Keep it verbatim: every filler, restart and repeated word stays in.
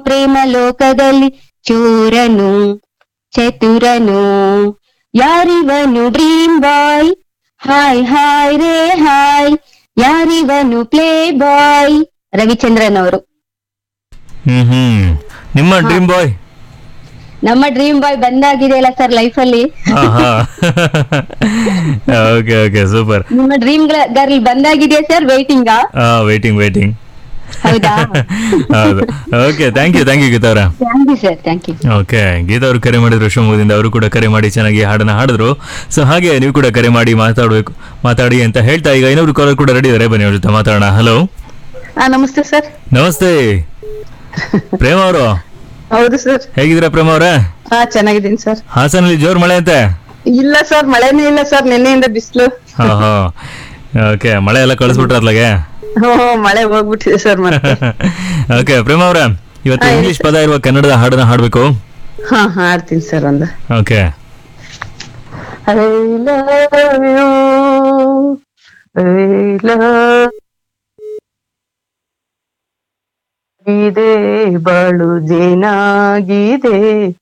ಪ್ರೇಮ ಲೋಕದಲ್ಲಿ ಚೋರನು ಚತುರನು ಯಾರಿವನು dream bye hi hi ರೇ hi ಯಾರಿವನು play ಬಾಯ್ ರವಿಚಂದ್ರನ್ ಅವರು. ಹ್ಮ್ ಹ್ಮ್ ನಿಮ್ಮ ಡ್ರೀಮ್ ಬಾಯ್ ನಮ್ಮ ಡ್ರೀಮ್ ಬಾಯ್ ಬಂದಾಗಿದೆಯಲ್ಲ ಸರ್ ಲೈಫ್ ಅಲ್ಲಿ. Okay okay super. ನಿಮ್ಮ dream girl ಬಂದಾಗಿದೆಯಾ sir? ವೈಟಿಂಗಾ? Waiting waiting. ಹೌದಾ? ಹೌದು. Okay thank you thank you Geetha ಅವರ. Thank you sir, thank you. Okay Geetha ಅವರು ಕರೆ ಮಾಡಿದ್ರು ಶಿವಮೊಗ್ಗದಿಂದ. ಅವರು ಕೂಡ ಕರೆ ಮಾಡಿ ಚೆನ್ನಾಗಿ ಹಾಡನ್ನ ಹಾಡಿದ್ರು. ಸೊ ಹಾಗೆ ನೀವು ಕೂಡ ಕರೆ ಮಾಡಿ ಮಾತಾಡಬೇಕು ಮಾತಾಡಿ ಅಂತ ಹೇಳ್ತಾ ಈಗ ಇನ್ನೊಬ್ರು ಕಾಲರ್ ಕೂಡ ರೆಡಿ ಇದ್ದಾರೆ, ಬನ್ನಿ ಅವ್ರ ಜೊತೆ ಮಾತಾಡೋಣ. ಹಲೋ ನಮಸ್ತೆ ಸರ್. ನಮಸ್ತೆ ಪ್ರೇಮ ಅವರು. ಹೌದು ಸರ್. ಹೇಗಿದ್ದೀರಾ ಪ್ರೇಮ ಅವರೇ? ಹಾ ಚೆನ್ನಾಗಿದ್ದೀನಿ ಸರ್. ಹಾಸನಲ್ಲಿ ಜೋರ್ ಮಳೆ ಅಂತೆ? ಇಲ್ಲ ಸರ್, ಮಳೆನೇ ಇಲ್ಲ ಸರ್, ನಿನ್ನೆಯಿಂದ ಬಿಸಿಲು. ಹಾ ಹಾ ಓಕೆ, ಮಳೆ ಎಲ್ಲ ಕಳಿಸ್ಬಿಟ್ರ ಅತ್ಲಾಗೆ? ಹೋ ಮಳೆ ಹೋಗ್ಬಿಟ್ಟಿದೆ ಸರ್ ಮತ್ತೆ. ಓಕೆ ಪ್ರೇಮ ಅವ್ರ, ಇವತ್ತು ಇಂಗ್ಲಿಷ್ ಪದ ಇರುವ ಕನ್ನಡದ ಹಾಡನ್ನ ಹಾಡ್ಬೇಕು. ಹಾ ಹಾಡ್ತೀನಿ ಸರ್ ಒಂದು. Okay. I love you, I love ಇದೆ ಬಾಳು ಜೇನಾಗಿದೆ